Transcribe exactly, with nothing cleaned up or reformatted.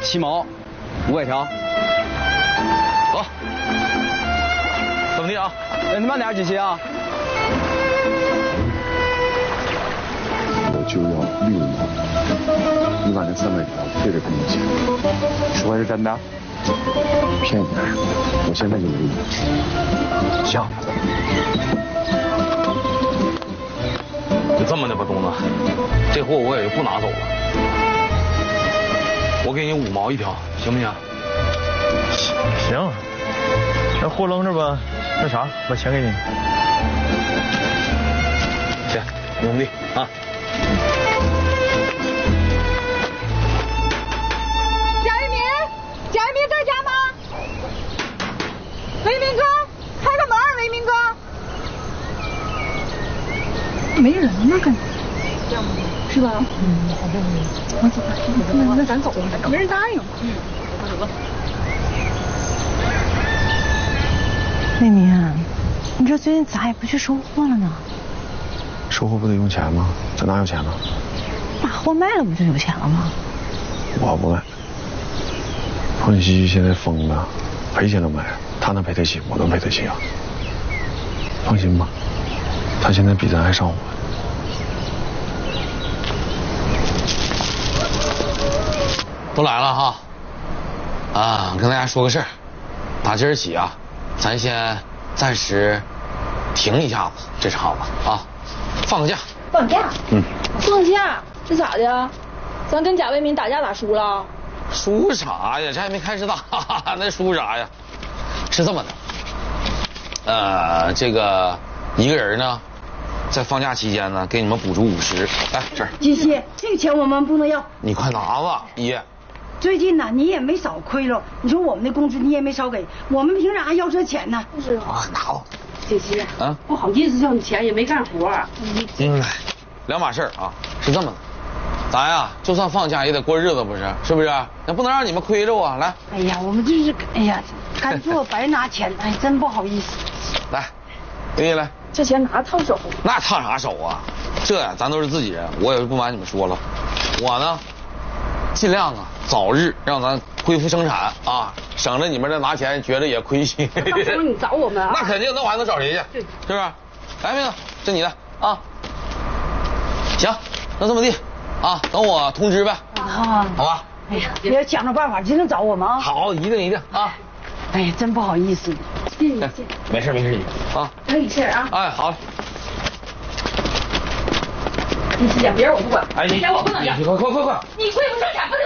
七毛，五百条。走，怎么地啊？哎，你慢点，锦溪啊。 我就要六毛，你把那三百条对着跟我讲， 说的是真的？ 骗你！我现在就给你。 行。就这么的吧，东子，这货我也就不拿走了，我给你五毛一条，行不行？ 行，那货扔这吧，那啥，把钱给你。 行，兄弟啊。 贾一鸣，贾一鸣在家吗？维明哥，开个门，维明哥。没人呢，感觉，是吧？嗯，好像没。我走吧，那那咱走吧，没人答应。嗯，走吧走吧。 美明，你这最近咋也不去收货了呢？ 收货不得用钱吗？这哪有钱呢？ 把货卖了不就有钱了吗？ 我不卖。黄喜现在疯了，赔钱都卖，他能赔得起，我能赔得起啊。放心吧，他现在比咱还上火。 都来了哈，啊，跟大家说个事儿，打今儿起啊，咱先暂时停一下子这场子啊，放假。 放假？ 嗯。 放假？这咋的？咱跟贾维民打架打输了？ 输啥呀？这还没开始打，那输啥呀？是这么的，呃，这个一个人呢，在放假期间呢，给你们补助五十，来这儿。 锦溪，这个钱我们不能要。 你快拿吧，爷。 最近呢，你也没少亏了。你说我们的工资你也没少给，我们凭啥要这钱呢？ 是啊，拿吧。 锦溪， 啊， 不好意思要你钱，也没干活。 嗯，两码事儿啊，是这么的，咱呀，就算放假也得过日子，不是？是不是？那不能让你们亏着啊！来。 哎呀，我们这是，哎呀，干做白拿钱，哎，真不好意思。 来，给你来。 这钱拿烫手？ 那烫啥手啊？这呀，咱都是自己人，我也不瞒你们说了，我呢，尽量啊，早日让咱恢复生产啊，省着你们这拿钱觉得也亏心。 到时候你找我们啊？ 那肯定，那我还能找谁去？ 对， 是不是？来，妹子，这你的啊。行，那这么地啊，等我通知呗。 啊， 好吧。 哎呀，你要想着办法，尽量找我们啊。 好，一定一定啊。 哎呀，真不好意思。 谢谢你，谢谢。 没事没事，啊。 等你事儿啊。 哎，好。 你去捡，别人我不管。 哎，你钱我不能要。 快快快快！ 你亏不挣钱不